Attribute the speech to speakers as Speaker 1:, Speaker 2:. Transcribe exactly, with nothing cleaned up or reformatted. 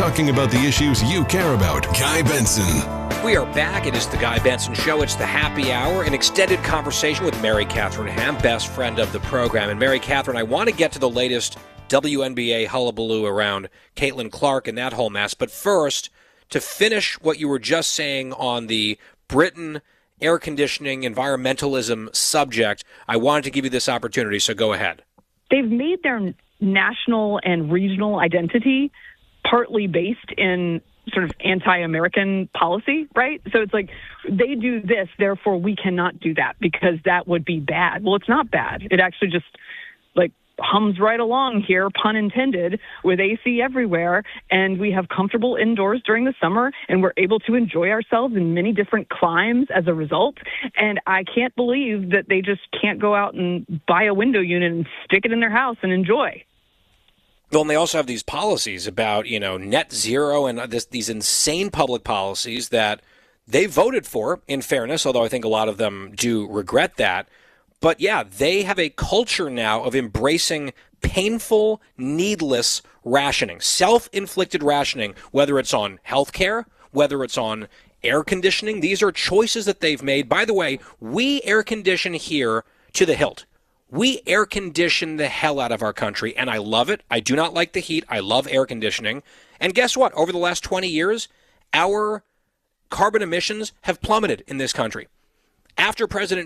Speaker 1: talking about the issues you care about. Guy Benson.
Speaker 2: We are back. It is the Guy Benson Show. It's the happy hour, an extended conversation with Mary Catherine Ham, best friend of the program. And Mary Catherine, I want to get to the latest W N B A hullabaloo around Caitlin Clark and that whole mess. But first, to finish what you were just saying on the Britain air conditioning environmentalism subject, I wanted to give you this opportunity, so go ahead.
Speaker 3: They've made their national and regional identity partly based in sort of anti-American policy, right? So it's like they do this, therefore we cannot do that because that would be bad. Well, it's not bad. It actually just like hums right along here, pun intended, with A C everywhere, and we have comfortable indoors during the summer, and we're able to enjoy ourselves in many different climes as a result. And I can't believe that they just can't go out and buy a window unit and stick it in their house and enjoy.
Speaker 2: Well, and they also have these policies about, you know, net zero and this, these insane public policies that they voted for, in fairness, although I think a lot of them do regret that. But yeah, they have a culture now of embracing painful, needless rationing, self-inflicted rationing, whether it's on healthcare, whether it's on air conditioning. These are choices that they've made. By the way, we air condition here to the hilt. We air condition the hell out of our country, and I love it. I do not like the heat. I love air conditioning. And guess what? Over the last twenty years, our carbon emissions have plummeted in this country. After President